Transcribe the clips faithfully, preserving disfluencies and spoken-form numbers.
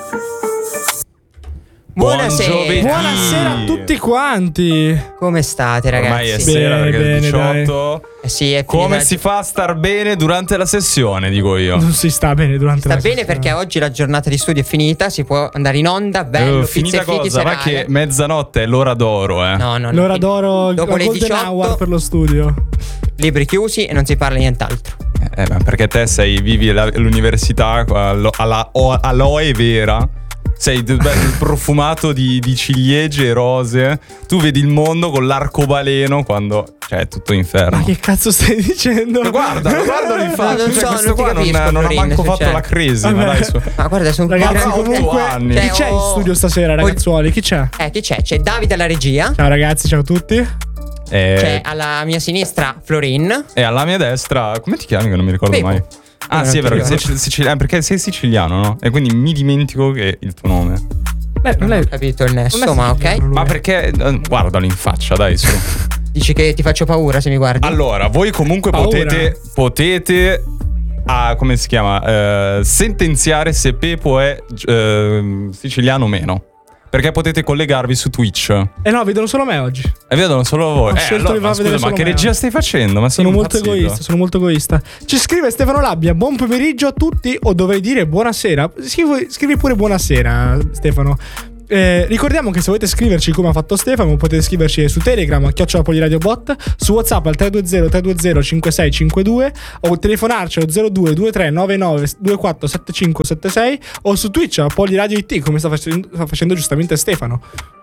Buonasera. Buon Buonasera a tutti quanti. Come state, ragazzi? Ormai è sera, Bene, perché è il bene, diciotto. Eh sì, è Come finita- si fa a star bene durante la sessione, dico io. Non si sta bene durante Sta la bene sessione. perché oggi la giornata di studio è finita, si può andare in onda, bello, Eh, pizza finita e fighi cosa? Va serale. che mezzanotte è l'ora d'oro, eh. No, no, no. L'ora d'oro, Dopo la le Golden diciotto, Hour per lo studio. libri chiusi e non si parla nient'altro. Eh, ma perché te sei, vivi la- l'università allo- alla o- aloe vera. Sei d- beh, profumato di, di ciliegie e rose. Tu vedi il mondo con l'arcobaleno quando, cioè, è tutto inferno. Ma che cazzo stai dicendo? Ma guarda, guardalo in faccia. non Cioè, so, questo non ti qua non, capisco, non ha Florin, manco se fatto c'è. la crisi. Ma Vabbè. dai, su. Ma guarda, sono Ragazzi, Ma otto comunque anni. chi Cioè, c'è in ho- studio stasera, ragazzuoli? Chi c'è? Eh, chi c'è? C'è Davide alla regia. Ciao ragazzi, ciao a tutti. Eh, C'è alla mia sinistra Florin. E alla mia destra, come ti chiami? Che non mi ricordo Pepo. mai. Ah, Eh, sì, è non vero, ti sei ricordo. siciliano, perché sei siciliano, no? E quindi mi dimentico che il tuo nome. Beh, non è, Ho capito il non nesso, è ma siciliano ok. lui. Ma perché? eh, Guardalo in faccia, dai, su. Dici che ti faccio paura se mi guardi? Allora, voi comunque Paura. potete Potete a, come si chiama? Eh, sentenziare se Pepo è eh, siciliano o meno. Perché potete collegarvi su Twitch. Eh no, vedono solo me oggi. E vedono solo voi. Ho Eh, scelto allora, di ma far scusa, vedere ma solo che me. regia stai facendo? Ma sei Sono molto impazzito? egoista, sono molto egoista. Ci scrive Stefano Labbia, buon pomeriggio a tutti, o dovrei dire buonasera. Scrivi, scrivi pure buonasera, Stefano. Eh, ricordiamo che se volete scriverci come ha fatto Stefano, potete scriverci su Telegram a chiocciola poliradiobot, su WhatsApp al tre due zero tre due zero cinque sei cinque due, o telefonarci allo zero due due tre nove nove due quattro sette cinque sette sei, o su Twitch a Poliradio it, come sta facendo, sta facendo giustamente Stefano.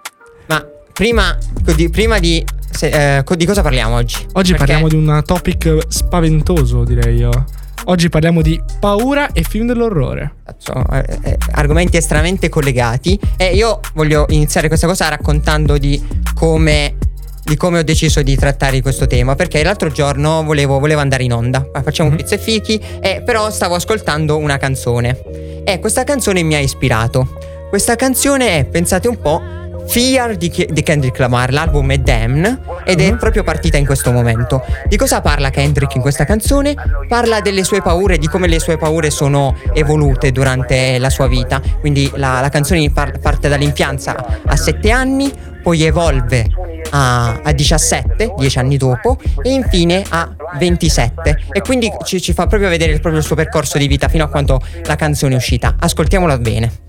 Ma prima di, prima di, se- eh, co- di cosa parliamo oggi? Oggi Perché- parliamo di un topic spaventoso, direi io. Oggi parliamo di paura e film dell'orrore. Sono eh, eh, argomenti estremamente collegati e io voglio iniziare questa cosa raccontando di come di come ho deciso di trattare questo tema, perché l'altro giorno volevo, volevo andare in onda, facciamo Mhm. pizza e fichi, e però stavo ascoltando una canzone e questa canzone mi ha ispirato. Questa canzone è, pensate un po', Fear di, Ke- di Kendrick Lamar, l'album è Damn ed è Mhm. proprio partita in questo momento. Di cosa parla Kendrick in questa canzone? Parla delle sue paure, di come le sue paure sono evolute durante la sua vita. Quindi la, la canzone par- parte dall'impianza a sette anni, poi evolve a, a diciassette, dieci anni dopo, e infine a ventisette. E quindi ci, ci fa proprio vedere il, proprio il suo percorso di vita fino a quando la canzone è uscita. Ascoltiamola bene.